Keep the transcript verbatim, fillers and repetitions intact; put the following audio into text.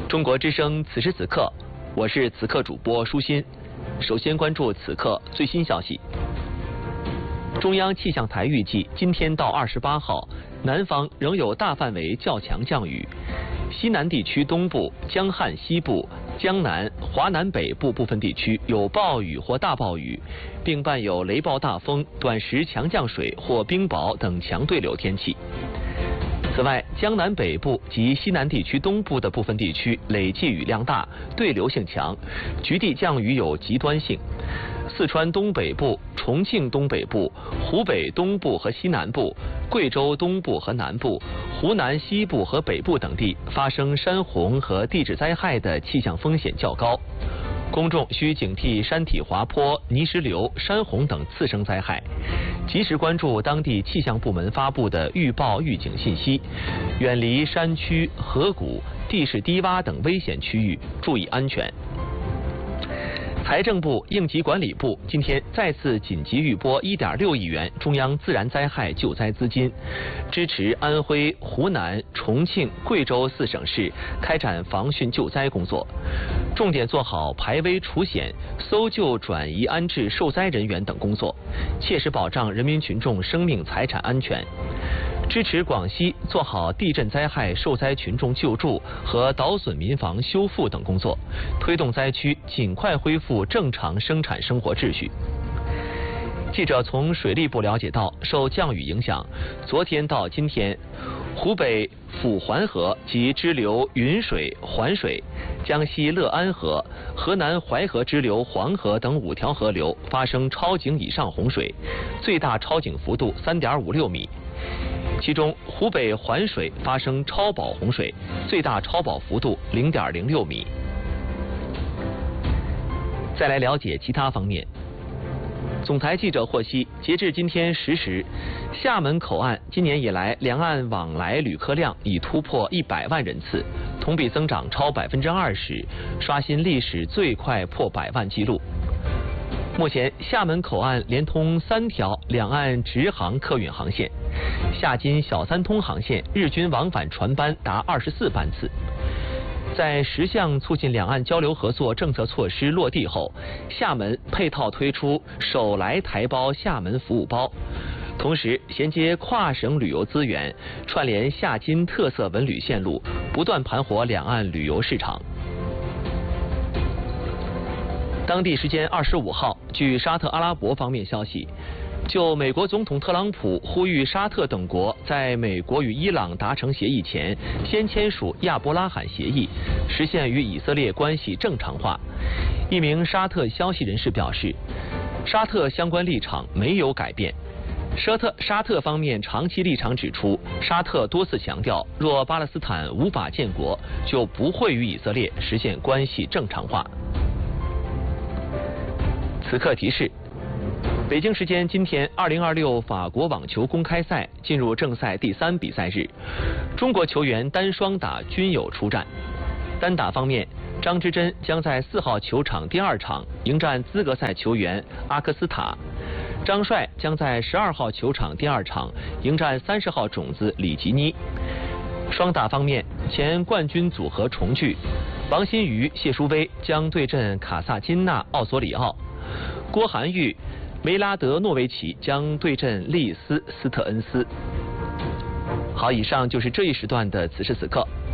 中国之声此时此刻，我是此刻主播舒心。首先关注此刻最新消息。中央气象台预计，今天到二十八号，南方仍有大范围较强降雨，西南地区东部、江汉西部、江南、华南北部部分地区有暴雨或大暴雨，并伴有雷暴大风、短时强降水或冰雹等强对流天气。此外，江南北部及西南地区东部的部分地区累计雨量大，对流性强，局地降雨有极端性。四川东北部、重庆东北部、湖北东部和西南部、贵州东部和南部、湖南西部和北部等地发生山洪和地质灾害的气象风险较高。公众需警惕山体滑坡、泥石流、山洪等次生灾害，及时关注当地气象部门发布的预报预警信息，远离山区、河谷、地势低洼等危险区域，注意安全。财政部、应急管理部今天再次紧急预拨一点六亿元中央自然灾害救灾资金，支持安徽、湖南、重庆、贵州四省市开展防汛救灾工作，重点做好排危除险、搜救转移安置受灾人员等工作，切实保障人民群众生命财产安全。支持广西做好地震灾害受灾群众救助和倒损民房修复等工作，推动灾区尽快恢复正常生产生活秩序。记者从水利部了解到，受降雨影响，昨天到今天，湖北抚环河及支流云水、环水、江西乐安河、河南淮河支流黄河等五条河流发生超警以上洪水，最大超警幅度 三点五六米。其中，湖北环水发生超保洪水，最大超保幅度 零点零六米。再来了解其他方面。总台记者获悉，截至今天十时，厦门口岸今年以来两岸往来旅客量已突破一百万人次，同比增长超百分之二十，刷新历史最快破百万纪录。目前，厦门口岸连通三条两岸直航客运航线，厦金小三通航线日均往返船班达二十四班次。在十项促进两岸交流合作政策措施落地后，厦门配套推出首来台胞厦门服务包，同时衔接跨省旅游资源，串联厦金特色文旅线路，不断盘活两岸旅游市场。当地时间二十五号，据沙特阿拉伯方面消息，就美国总统特朗普呼吁沙特等国在美国与伊朗达成协议前，先签署亚伯拉罕协议，实现与以色列关系正常化。一名沙特消息人士表示，沙特相关立场没有改变。沙特沙特方面长期立场指出，沙特多次强调，若巴勒斯坦无法建国，就不会与以色列实现关系正常化。此刻提示：北京时间今天，二零二六法国网球公开赛进入正赛第三比赛日，中国球员单双打均有出战。单打方面，张之臻将在四号球场第二场迎战资格赛球员阿克斯塔，张帅将在十二号球场第二场迎战三十号种子里吉尼。双打方面，前冠军组合重聚，王欣瑜、谢淑薇将对阵卡萨金纳奥索里奥，郭涵玉、梅拉德诺维奇将对阵利斯斯特恩斯。好，以上就是这一时段的此时此刻。